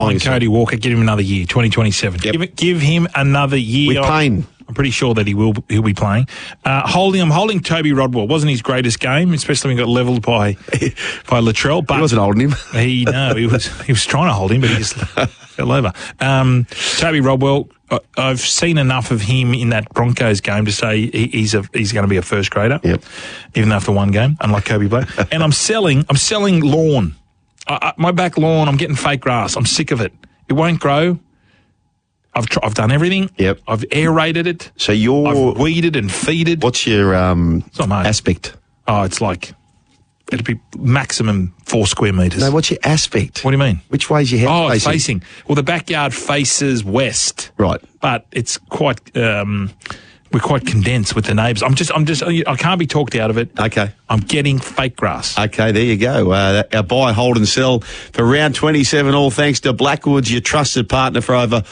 on Cody Walker. Give him another year, 2027. Yep. Give him another year. With pain. I'm pretty sure that he'll be playing. I'm holding Toby Rodwell. Wasn't his greatest game, especially when he got levelled by Latrell. But He wasn't holding him. he was trying to hold him, but he just fell over. Toby Rodwell, I've seen enough of him in that Broncos game to say he's going to be a first grader. Yep. Even after one game, unlike Kobe Black. And I'm selling lawn. My back lawn, I'm getting fake grass. I'm sick of it. It won't grow. I've done everything. Yep. I've aerated it. So I've weeded and feeded. What's your It's not much. aspect? Oh, it's like it'd be maximum 4 square metres. No, what's your aspect? What do you mean? Which way's your house It's facing. Well, the backyard faces west. Right. But it's quite. We're quite condensed with the neighbours. I can't be talked out of it. Okay. I'm getting fake grass. Okay, there you go. Our buy, hold and sell for round 27, all thanks to Blackwoods, your trusted partner for over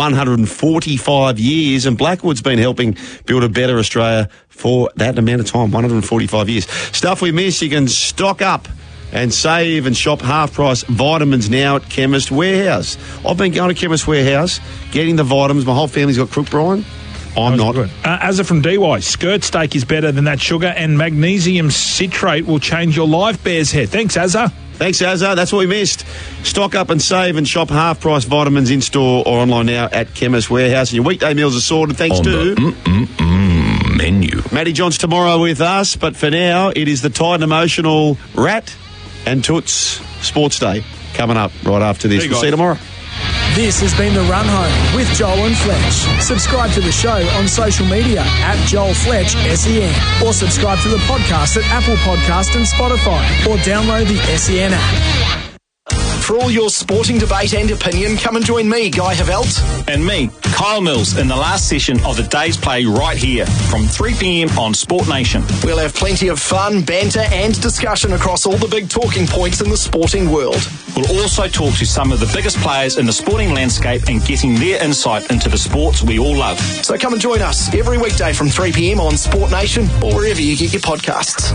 145 years. And Blackwoods been helping build a better Australia for that amount of time, 145 years. Stuff we missed, you can stock up and save and shop half-price vitamins now at Chemist Warehouse. I've been going to Chemist Warehouse, getting the vitamins. My whole family's got Crook Brian. I'm not. Azza from DY, skirt steak is better than that sugar, and magnesium citrate will change your life, Bear's Head. Thanks, Azza. Thanks, Azza. That's what we missed. Stock up and save and shop half-price vitamins in-store or online now at Chemist Warehouse. And your weekday meals are sorted thanks to... menu. Matty Johns tomorrow with us, but for now, it is the Titan Emotional Rat and Toots Sports Day coming up right after this. We'll see you tomorrow. This has been The Run Home with Joel and Fletch. Subscribe to the show on social media at Joel Fletch SEN, or subscribe to the podcast at Apple Podcast and Spotify, or download the SEN app. For all your sporting debate and opinion, come and join me, Guy Havelt. And me, Kyle Mills, in the last session of the day's play right here from 3 p.m. on Sport Nation. We'll have plenty of fun, banter and discussion across all the big talking points in the sporting world. We'll also talk to some of the biggest players in the sporting landscape and getting their insight into the sports we all love. So come and join us every weekday from 3 p.m. on Sport Nation or wherever you get your podcasts.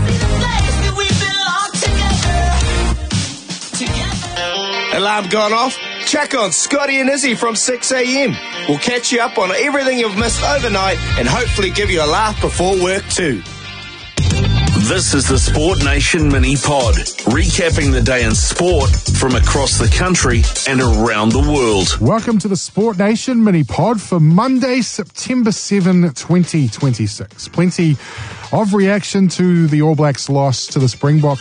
Alarm gone off? Check on Scotty and Izzy from 6 a.m. We'll catch you up on everything you've missed overnight and hopefully give you a laugh before work too. This is the Sport Nation Mini Pod, recapping the day in sport from across the country and around the world. Welcome to the Sport Nation Mini Pod for Monday, September 7, 2026. Plenty of reaction to the All Blacks' loss to the Springboks